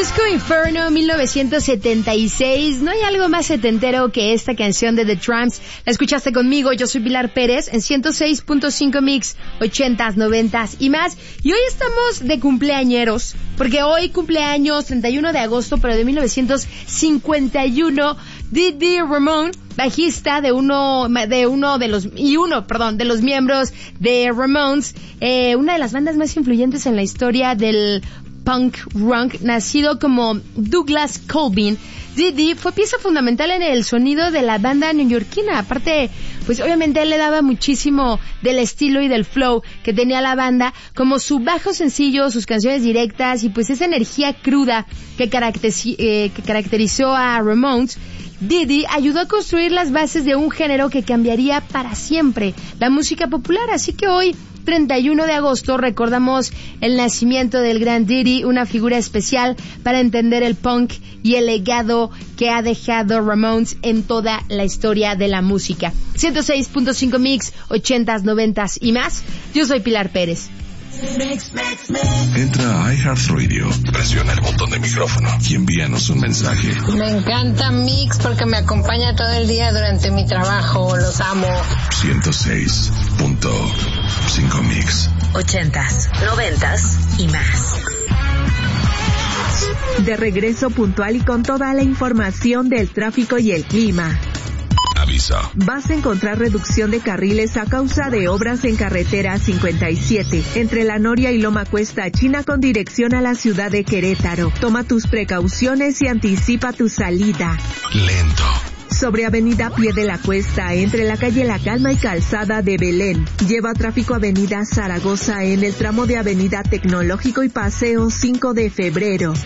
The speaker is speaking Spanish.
Disco Inferno 1976. No hay algo más setentero que esta canción de The Tramps. La escuchaste conmigo, yo soy Pilar Pérez en 106.5 Mix, 80s, 90s y más. Y hoy estamos de cumpleañeros, porque hoy cumpleaños 31 de agosto, pero de 1951, Dee Ramone, bajista de uno de los miembros de Ramones, una de las bandas más influyentes en la historia del punk rock, nacido como Douglas Colvin. Dee fue pieza fundamental en el sonido de la banda neoyorquina. Aparte, pues obviamente él le daba muchísimo del estilo y del flow que tenía la banda, como su bajo sencillo, sus canciones directas y pues esa energía cruda que caracterizó a Ramones. Dee ayudó a construir las bases de un género que cambiaría para siempre la música popular. Así que hoy, 31 de agosto, recordamos el nacimiento del gran Dee, una figura especial para entender el punk y el legado que ha dejado Ramones en toda la historia de la música. 106.5 Mix, 80s, 90s y más. Yo soy Pilar Pérez. Entra a iHeartRadio, presiona el botón de micrófono y envíanos un mensaje. Me encanta Mix porque me acompaña todo el día durante mi trabajo. Los amo. 106.5 Mix. 80s, 90s y más. De regreso puntual y con toda la información del tráfico y el clima. Aviso. Vas a encontrar reducción de carriles a causa de obras en carretera 57, entre La Noria y Loma Cuesta China con dirección a la ciudad de Querétaro. Toma tus precauciones y anticipa tu salida. Lento. Sobre Avenida Pie de la Cuesta, entre la calle La Calma y Calzada de Belén. Lleva tráfico Avenida Zaragoza en el tramo de Avenida Tecnológico y Paseo 5 de Febrero.